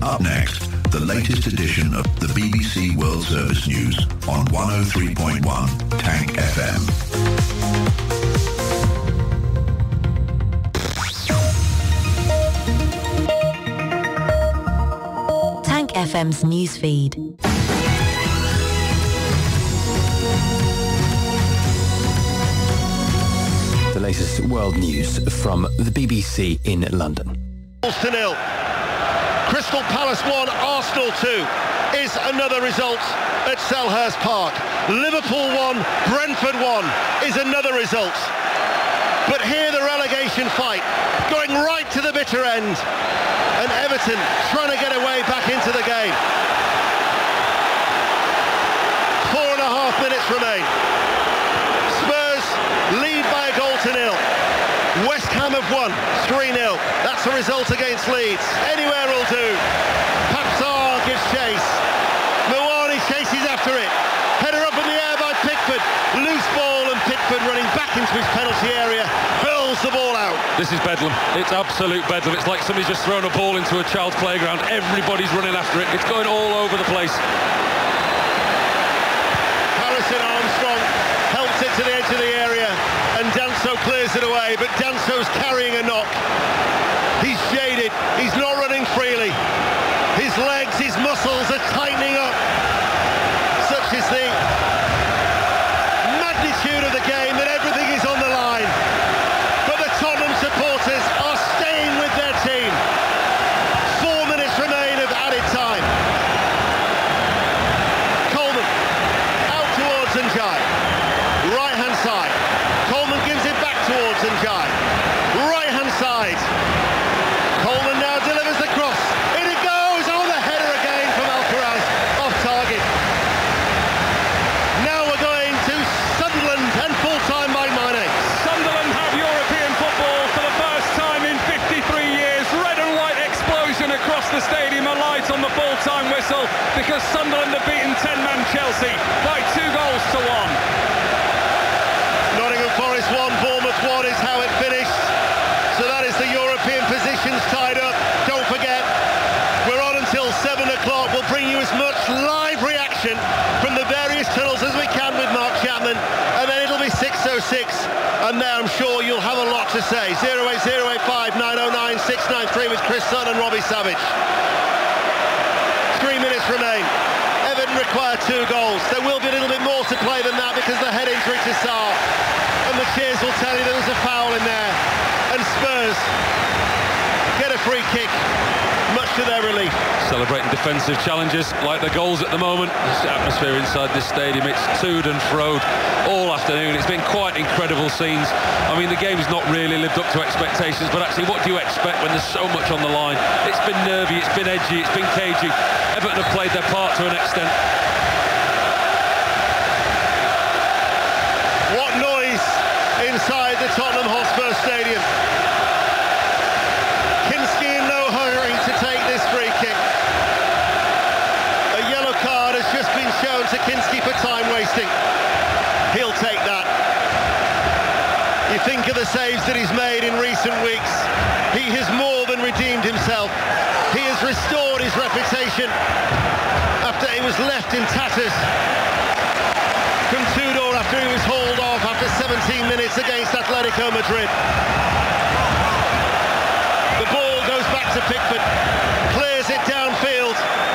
Up next, the latest edition of the BBC World Service News on 103.1 Tank FM. Tank FM's newsfeed. The latest world news from the BBC in London. 0-0. Crystal Palace 1, Arsenal 2 is another result at Selhurst Park. Liverpool 1, Brentford 1 is another result. But here the relegation fight going right to the bitter end, and Everton trying to get away back into the game. 4.5 minutes remain. Spurs lead by a goal to nil. West Ham have won 3-0. That's a result against Leeds. Anywhere will do. Papsar gives chase. Mawani chases after it. Header up in the air by Pickford. Loose ball, and Pickford running back into his penalty area hurls the ball out. This is bedlam. It's absolute bedlam. It's like somebody's just thrown a ball into a child's playground. Everybody's running after it. It's going all over the place. Harrison Armstrong helps it to the edge of the area, and Danso clears it away, but Danso's carrying a knock. He's jaded. He's not running freely. His legs, his muscles are tightening up. Such is the magnitude of the game that everything is on the line. But the Tottenham supporters are staying with their team. 4 minutes remain of added time. Coleman out towards Ndiaye. Right-hand side. Coleman gives it back towards Ndiaye. Right-hand side. Coleman now delivers the cross. In it goes! Oh, the header again from Alcaraz. Off target. Now we're going to Sunderland and full-time by Mane. Sunderland have European football for the first time in 53 years. Red and white explosion across the stadium. A light on the full-time whistle because Sunderland have beaten 10-man Chelsea by 2 goals to 1. Nottingham Forest 1, Bournemouth 1 is how it finished. So that is the European positions tied up. Don't forget, we're on until 7 o'clock. We'll bring you as much live reaction from the various tunnels as we can with Mark Chapman. And then it'll be 6:06. And there I'm sure you'll have a lot to say. 08085 909 693 with Chris Sutton and Robbie Savage. 3 minutes remain. Everton require 2 goals. There will be a little bit more to play than that because of the head injury to Sarr. And the cheers will tell you there was a foul in there. And Spurs get a free kick, much to their relief. Celebrating defensive challenges like the goals at the moment. This atmosphere inside this stadium, it's toed and froed all afternoon. It's been quite incredible scenes. I mean, the game's not really lived up to expectations, but actually what do you expect when there's so much on the line? It's been nervy, it's been edgy, it's been cagey. Everton have played their part to an extent. What noise inside the Tottenham Hotspur Stadium. Kinski in no hurry to take this free kick. A yellow card has just been shown to Kinski for time wasting. He'll take that. You think of the saves that he's made in recent weeks. He has more than redeemed himself. He has restored his reputation after he was left in tatters from Tudor after he was hauled off after 17 minutes against Atletico Madrid. The ball goes back to Pickford, clears it downfield.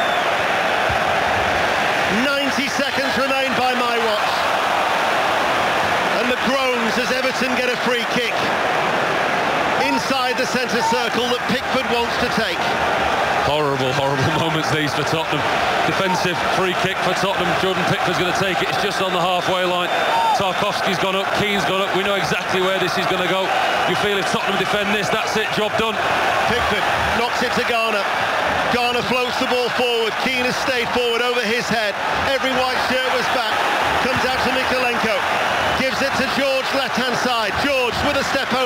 90 seconds remain by my watch. And the groans as Everton get a free kick inside the centre circle that Pickford wants to take. Horrible, horrible moments these for Tottenham. Defensive free kick for Tottenham. Jordan Pickford's going to take it. It's just on the halfway line. Tarkowski's gone up. Keane's gone up. We know exactly where this is going to go. You feel if Tottenham defend this, that's it. Job done. Pickford knocks it to Garner. Garner floats the ball forward. Keane has stayed forward over his head. Every white shirt was back. Comes out to Mikolenko. Gives it to George, left-hand side. George with a step